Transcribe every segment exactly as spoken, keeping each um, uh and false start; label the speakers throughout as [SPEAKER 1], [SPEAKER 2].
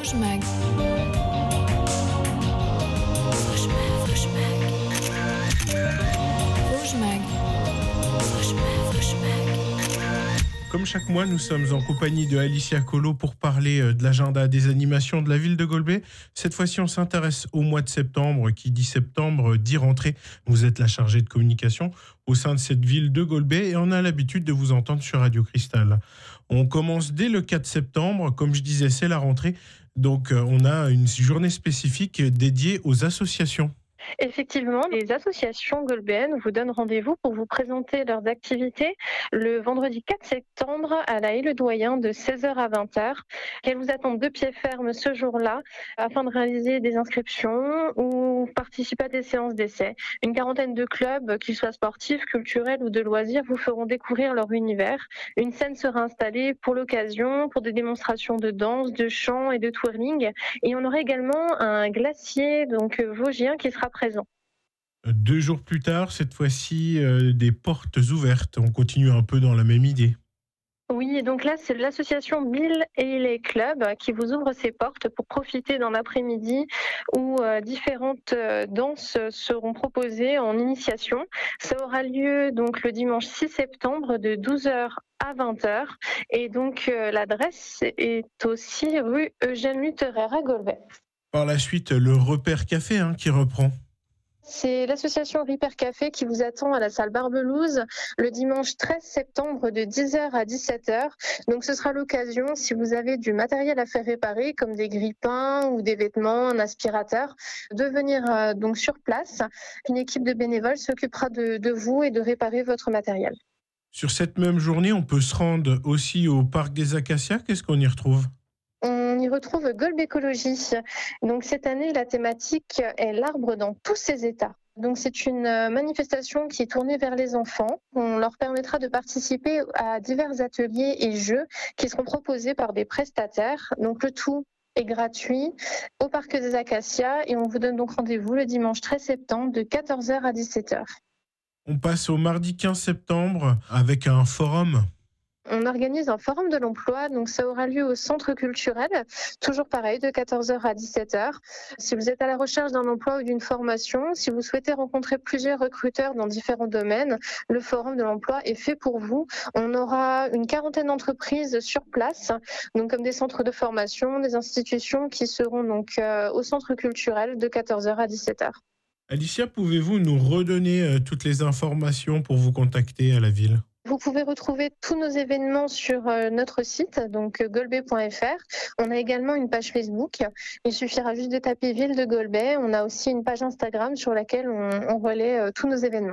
[SPEAKER 1] Vosges Mag. Vosges Mag. Vosges Mag. Vosges Mag. Vosges Mag. Vosges Mag.
[SPEAKER 2] Comme chaque mois, nous sommes en compagnie de Alicia Colo pour parler de l'agenda des animations de la ville de Golbey. Cette fois-ci, on s'intéresse au mois de septembre. Qui dit septembre dit rentrée. Vous êtes la chargée de communication au sein de cette ville de Golbey et on a l'habitude de vous entendre sur Radio Cristal. On commence dès le quatre septembre. Comme je disais, c'est la rentrée. Donc, on a une journée spécifique dédiée aux associations.
[SPEAKER 3] Effectivement, les associations golbéennes vous donnent rendez-vous pour vous présenter leurs activités le vendredi quatre septembre à la Haie-le-Doyen de seize heures à vingt heures. Elles vous attendent de pied ferme ce jour-là afin de réaliser des inscriptions ou participer à des séances d'essai. Une quarantaine de clubs, qu'ils soient sportifs, culturels ou de loisirs, vous feront découvrir leur univers. Une scène sera installée pour l'occasion, pour des démonstrations de danse, de chant et de twirling. Et on aura également un glacier donc vosgien qui sera présent.
[SPEAKER 2] Deux jours plus tard, cette fois-ci, euh, des portes ouvertes. On continue un peu dans la même idée.
[SPEAKER 3] Oui, et donc là, c'est l'association Bill et les clubs qui vous ouvre ses portes pour profiter d'un après-midi où euh, différentes euh, danses seront proposées en initiation. Ça aura lieu donc le dimanche six septembre de douze heures à vingt heures. Et donc, euh, l'adresse est aussi rue Eugène Lutterer à Golbey.
[SPEAKER 2] Par la suite, le Repère Café hein, qui reprend.
[SPEAKER 3] C'est l'association Ripper Café qui vous attend à la salle Barbelouze le dimanche treize septembre de dix heures à dix-sept heures. Donc ce sera l'occasion, si vous avez du matériel à faire réparer, comme des grille-pains ou des vêtements, un aspirateur, de venir euh, donc sur place. Une équipe de bénévoles s'occupera de, de vous et de réparer votre matériel.
[SPEAKER 2] Sur cette même journée, on peut se rendre aussi au Parc des Acacias. Qu'est-ce qu'on y retrouve ?
[SPEAKER 3] On y retrouve Golbey Écologie. Donc cette année, la thématique est l'arbre dans tous ses états. Donc c'est une manifestation qui est tournée vers les enfants. On leur permettra de participer à divers ateliers et jeux qui seront proposés par des prestataires. Donc le tout est gratuit au Parc des Acacias et on vous donne donc rendez-vous le dimanche treize septembre de quatorze heures à dix-sept heures.
[SPEAKER 2] On passe au mardi quinze septembre avec un forum.
[SPEAKER 3] On organise un forum de l'emploi, donc ça aura lieu au centre culturel, toujours pareil, de quatorze heures à dix-sept heures. Si vous êtes à la recherche d'un emploi ou d'une formation, si vous souhaitez rencontrer plusieurs recruteurs dans différents domaines, le forum de l'emploi est fait pour vous. On aura une quarantaine d'entreprises sur place, donc comme des centres de formation, des institutions qui seront donc euh, au centre culturel de quatorze heures à dix-sept heures.
[SPEAKER 2] Alicia, pouvez-vous nous redonner euh, toutes les informations pour vous contacter à la ville ?
[SPEAKER 3] Vous pouvez retrouver tous nos événements sur notre site, donc golbey point f r. On a également une page Facebook. Il suffira juste de taper Ville de Golbey. On a aussi une page Instagram sur laquelle on, on relaie tous nos événements.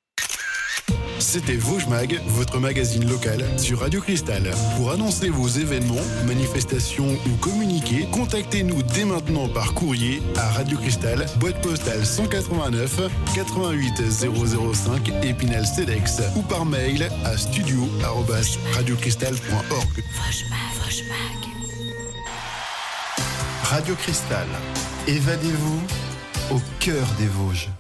[SPEAKER 4] C'était Vosges Mag, votre magazine local sur Radio Cristal. Pour annoncer vos événements, manifestations ou communiquer, contactez-nous dès maintenant par courrier à Radio Cristal, boîte postale cent quatre-vingt-neuf quatre-vingt-huit zéro zéro cinq Épinal Cedex ou par mail à studio arobase radiocristal point org. Radio Cristal, évadez-vous au cœur des Vosges.